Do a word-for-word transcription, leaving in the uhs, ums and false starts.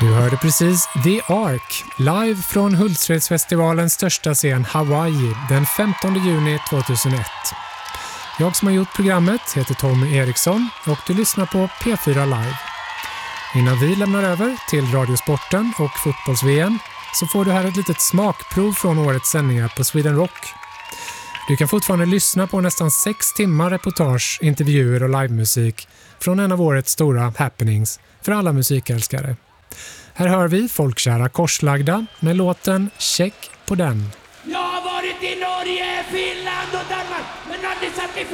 Du hörde precis The Ark, live från Hultsfredsfestivalens största scen Hawaii den femtonde juni tjugohundraett. Jag som har gjort programmet heter Tommy Eriksson och du lyssnar på P fyra Live. Innan vi lämnar över till Radiosporten och fotbolls-V M så får du här ett litet smakprov från årets sändningar på Sweden Rock. Du kan fortfarande lyssna på nästan sex timmar reportage, intervjuer och livemusik från en av årets stora happenings för alla musikälskare. Här hör vi folkkära Korslagda med låten Check på den. Jag har varit i Norge, Finland och Danmark men aldrig satt i